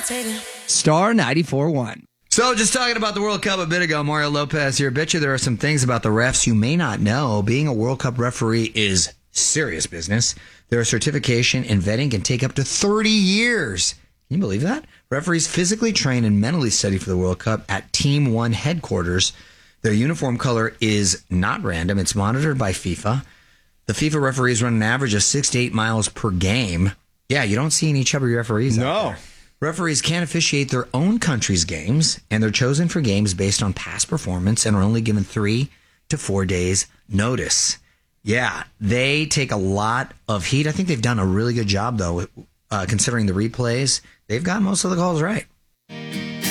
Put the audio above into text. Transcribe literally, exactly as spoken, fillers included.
Star ninety-four point one. So, just talking about the World Cup a bit ago, Mario Lopez here. Bet you there are some things about the refs you may not know. Being a World Cup referee is serious business. Their certification and vetting can take up to thirty years. Can you believe that? Referees physically train and mentally study for the World Cup at Team One headquarters. Their uniform color is not random. It's monitored by FIFA. The FIFA referees run an average of six to eight miles per game. Yeah, you don't see any chubby referees out No. there. Referees can't officiate their own country's games, and they're chosen for games based on past performance and are only given three to four days notice. Yeah, they take a lot of heat. I think they've done a really good job, though, uh, considering the replays. They've got most of the calls right.